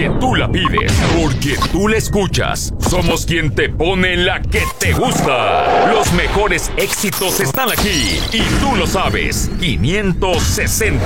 porque tú la pides, porque tú la escuchas. Somos quien te pone la que te gusta. Los mejores éxitos están aquí y tú lo sabes. 560